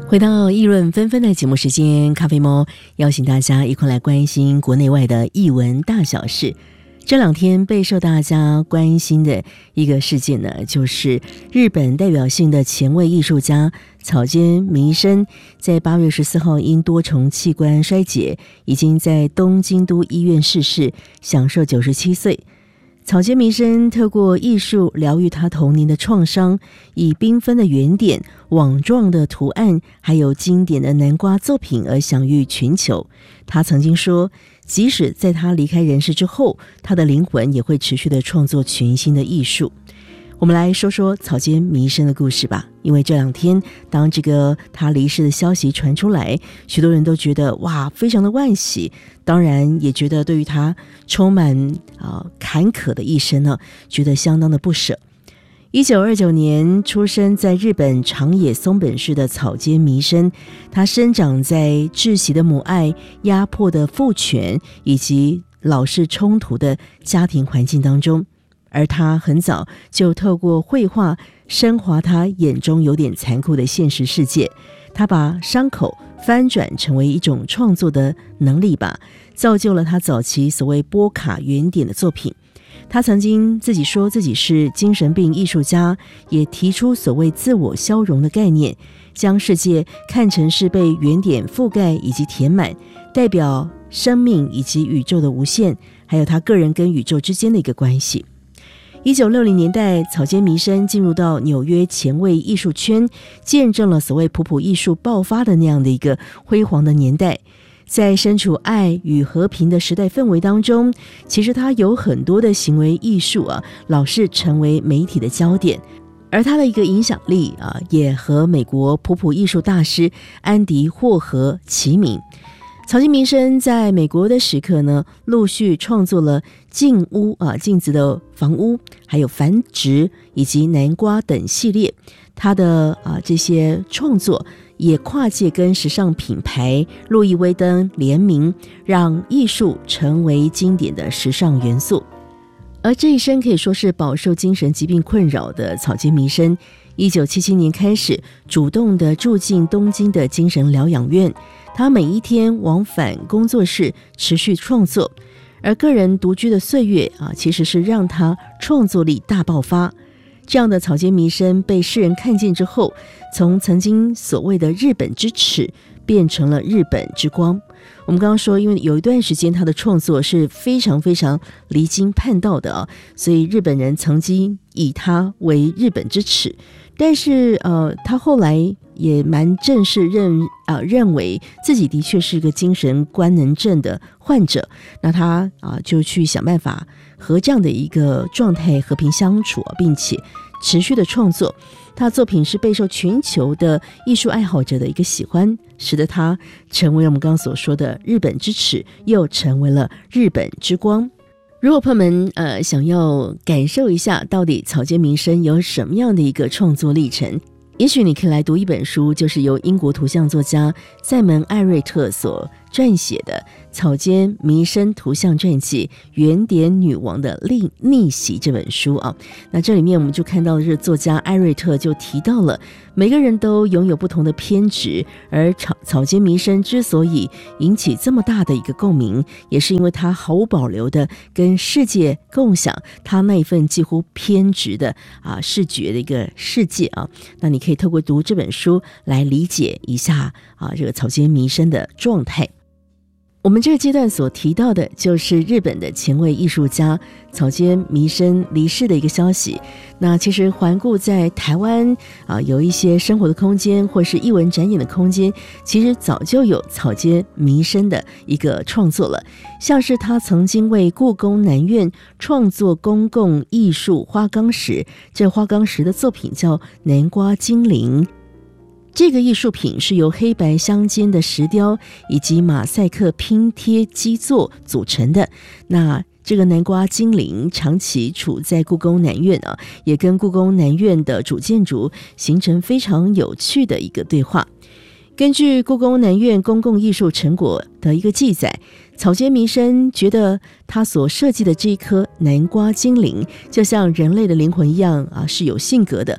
回到议论纷纷的节目时间，咖啡猫邀请大家一块来关心国内外的艺文大小事。这两天备受大家关心的一个事件呢，就是日本代表性的前卫艺术家草间弥生在8月14号因多重器官衰竭，已经在东京都医院逝世，享受97岁。草间弥生透过艺术疗愈他童年的创伤，以缤纷的圆点、网状的图案，还有经典的南瓜作品而享誉全球。他曾经说，即使在他离开人世之后，他的灵魂也会持续的创作全新的艺术。我们来说说草间弥生的故事吧。因为这两天当这个他离世的消息传出来，许多人都觉得哇，非常的惋惜，当然也觉得对于他充满坎坷的一生呢，觉得相当的不舍。1929年出生在日本长野松本市的草间弥生，他生长在窒息的母爱、压迫的父权以及老是冲突的家庭环境当中，而他很早就透过绘画升华他眼中有点残酷的现实世界。他把伤口翻转成为一种创作的能力吧，造就了他早期所谓波卡圆点的作品。他曾经自己说自己是精神病艺术家，也提出所谓自我消融的概念，将世界看成是被圆点覆盖以及填满，代表生命以及宇宙的无限，还有他个人跟宇宙之间的一个关系。1960年代，草间弥生进入到纽约前卫艺术圈，见证了所谓普普艺术爆发的那样的一个辉煌的年代。在身处爱与和平的时代氛围当中，其实他有很多的行为艺术老是成为媒体的焦点，而他的一个影响力也和美国普普艺术大师安迪霍荷齐名。草间弥生在美国的时刻呢，陆续创作了镜屋镜子的房屋，还有繁殖以及南瓜等系列。他的这些创作也跨界跟时尚品牌路易威登联名，让艺术成为经典的时尚元素。而这一生可以说是饱受精神疾病困扰的草间弥生，1977年开始主动的住进东京的精神疗养院，他每一天往返工作室持续创作，而个人独居的岁月其实是让他创作力大爆发。这样的草间弥生被世人看见之后，从曾经所谓的日本之耻变成了日本之光。我们刚刚说，因为有一段时间他的创作是非常非常离经叛道的所以日本人曾经以他为日本之耻。但是他后来也蛮正式认为自己的确是个精神官能症的患者，那他就去想办法和这样的一个状态和平相处并且持续的创作。他的作品是备受全球的艺术爱好者的一个喜欢，使得他成为了我们刚刚所说的日本之耻，又成为了日本之光。如果朋友们想要感受一下到底草间弥生有什么样的一个创作历程，也许你可以来读一本书，就是由英国图像作家塞门·艾瑞特所撰写的草间弥生图像传记《圆点女王的逆袭》这本书那这里面我们就看到的是作家艾瑞特就提到了每个人都拥有不同的偏执，而草间弥生之所以引起这么大的一个共鸣，也是因为他毫无保留的跟世界共享他那一份几乎偏执的视觉的一个世界那你可以透过读这本书来理解一下这个草间弥生的状态。我们这个阶段所提到的就是日本的前卫艺术家草间弥生离世的一个消息。那其实环顾在台湾有一些生活的空间或是艺文展演的空间，其实早就有草间弥生的一个创作了，像是他曾经为故宫南院创作公共艺术花岗石，这花岗石的作品叫南瓜精灵。这个艺术品是由黑白相间的石雕以及马赛克拼贴基座组成的。那这个南瓜精灵长期处在故宫南院也跟故宫南院的主建筑形成非常有趣的一个对话。根据故宫南院公共艺术成果的一个记载，草间弥生觉得他所设计的这一颗南瓜精灵就像人类的灵魂一样是有性格的，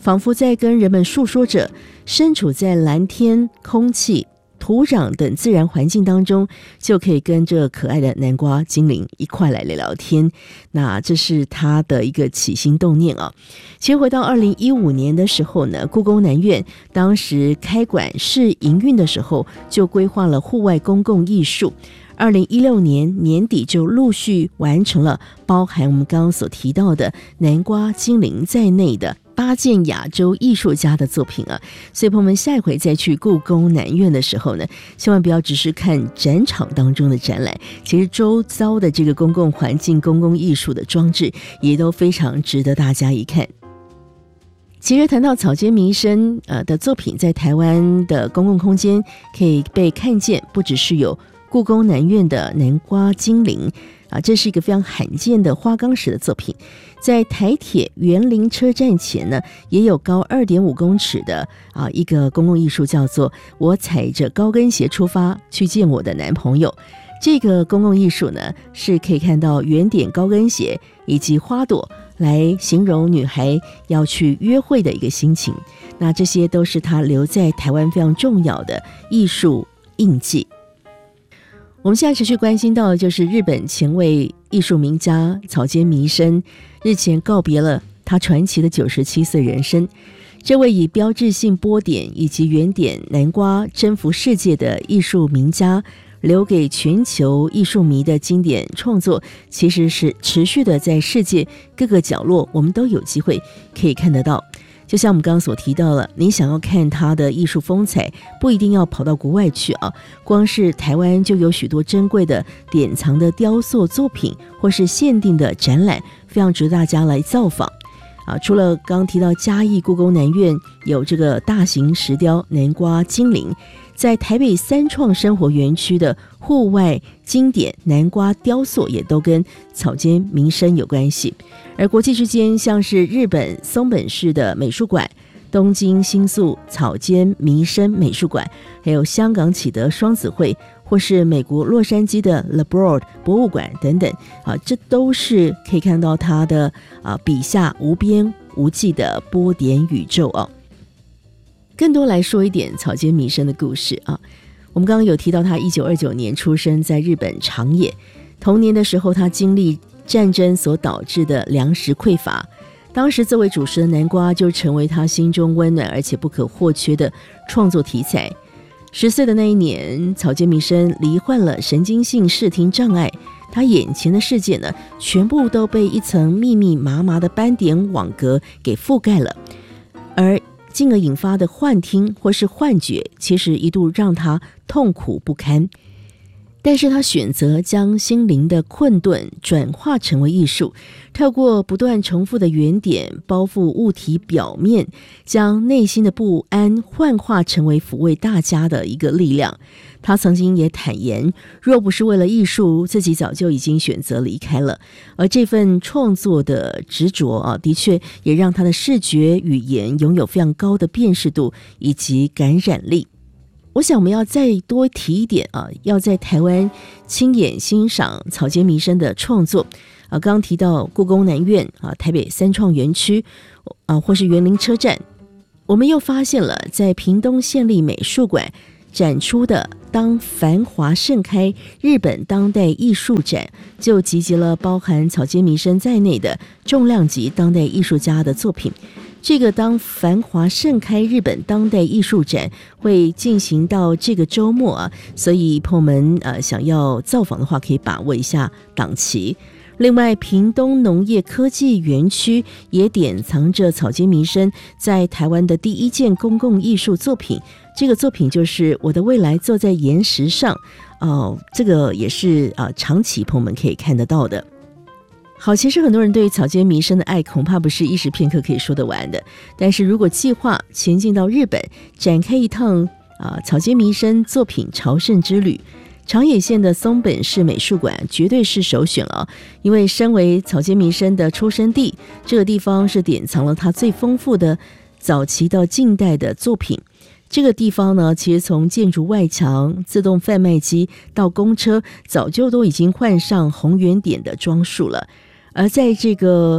仿佛在跟人们诉说着身处在蓝天、空气、土壤等自然环境当中，就可以跟这可爱的南瓜精灵一块来聊聊天。那这是他的一个起心动念啊。其实回到2015年的时候呢，故宫南院当时开馆试营运的时候，就规划了户外公共艺术。2016年年底就陆续完成了包含我们刚刚所提到的南瓜精灵在内的8件亚洲艺术家的作品啊。所以朋友们下一回再去故宫南院的时候呢，千万不要只是看展场当中的展览，其实周遭的这个公共环境、公共艺术的装置也都非常值得大家一看。其实谈到草间弥生的作品，在台湾的公共空间可以被看见，不只是有故宫南院的南瓜精灵这是一个非常罕见的花岗石的作品。在台铁园林车站前呢，也有高2.5公尺的一个公共艺术，叫做我踩着高跟鞋出发去见我的男朋友。这个公共艺术呢，是可以看到圆点高跟鞋以及花朵来形容女孩要去约会的一个心情。那这些都是她留在台湾非常重要的艺术印记。我们现在持续关心到的就是日本前卫艺术名家草间弥生日前告别了他传奇的97岁人生。这位以标志性波点以及圆点南瓜征服世界的艺术名家，留给全球艺术迷的经典创作，其实是持续的在世界各个角落，我们都有机会可以看得到。就像我们刚刚所提到了，你想要看他的艺术风采，不一定要跑到国外去光是台湾就有许多珍贵的典藏的雕塑作品或是限定的展览，非常值得大家来造访除了刚刚提到嘉义故宫南院有这个大型石雕南瓜精灵，在台北三创生活园区的户外经典南瓜雕塑也都跟草间弥生有关系。而国际之间，像是日本松本市的美术馆、东京新宿草间弥生美术馆，还有香港启德双子会，或是美国洛杉矶的 Le Broad 博物馆等等这都是可以看到他的笔下无边无际的波点宇宙更多来说一点草间弥生的故事我们刚刚有提到他1929年出生在日本长野，童年的时候他经历战争所导致的粮食匮乏，当时作为主食的南瓜就成为他心中温暖而且不可或缺的创作题材。10岁的那一年，草间弥生罹患了神经性视听障碍，他眼前的世界呢，全部都被一层密密麻麻的斑点网格给覆盖了，而进而引发的幻听或是幻觉，其实一度让他痛苦不堪。但是他选择将心灵的困顿转化成为艺术，透过不断重复的圆点包覆物体表面，将内心的不安幻化成为抚慰大家的一个力量。他曾经也坦言，若不是为了艺术，自己早就已经选择离开了。而这份创作的执着的确也让他的视觉语言拥有非常高的辨识度以及感染力。我想我们要再多提一点要在台湾亲眼欣赏草间弥生的创作刚刚提到故宫南院台北三创园区或是园林车站，我们又发现了在屏东县立美术馆展出的当繁华盛开日本当代艺术展，就集结了包含草间弥生在内的重量级当代艺术家的作品。这个当繁华盛开日本当代艺术展会进行到这个周末所以朋友们想要造访的话，可以把握一下档期。另外，屏东农业科技园区也典藏着草间弥生在台湾的第一件公共艺术作品，这个作品就是我的未来坐在岩石上这个也是长期朋友们可以看得到的。好，其实很多人对草间弥生的爱恐怕不是一时片刻可以说得完的，但是如果计划前进到日本展开一趟草间弥生作品朝圣之旅，长野县的松本市美术馆绝对是首选了因为身为草间弥生的出生地，这个地方是典藏了他最丰富的早期到近代的作品。这个地方呢，其实从建筑外墙、自动贩卖机到公车，早就都已经换上红圆点的装束了。而在这个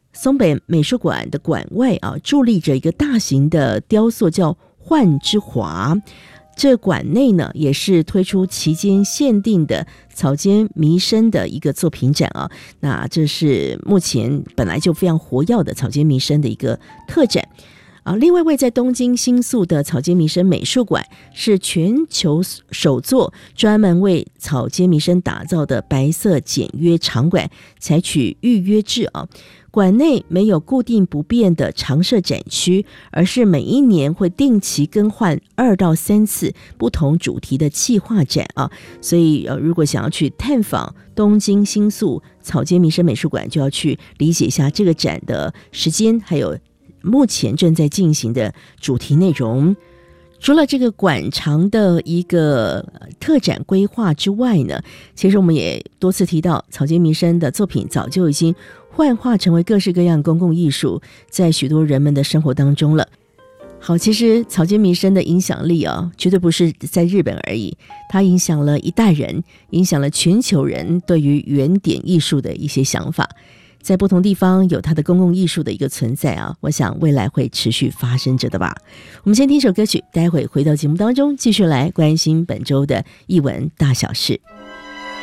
松北美术馆的馆外伫立着一个大型的雕塑，叫幻之华。这馆内呢，也是推出期间限定的草间弥生的一个作品展啊。那这是目前本来就非常活跃的草间弥生的一个特展啊。另外位在东京新宿的草间弥生美术馆是全球首座专门为草间弥生打造的白色简约场馆，采取预约制啊。馆内没有固定不变的常设展区，而是每一年会定期更换2到3次不同主题的企划展啊。所以如果想要去探访东京新宿草间弥生美术馆，就要去理解一下这个展的时间，还有目前正在进行的主题内容。除了这个馆藏的一个特展规划之外呢，其实我们也多次提到，草间弥生的作品早就已经幻化成为各式各样公共艺术，在许多人们的生活当中了。好，其实草间弥生的影响力绝对不是在日本而已，它影响了一代人，影响了全球人对于原点艺术的一些想法。在不同地方有它的公共艺术的一个存在我想未来会持续发生着的吧。我们先听首歌曲，待会回到节目当中继续来关心本周的艺文大小事。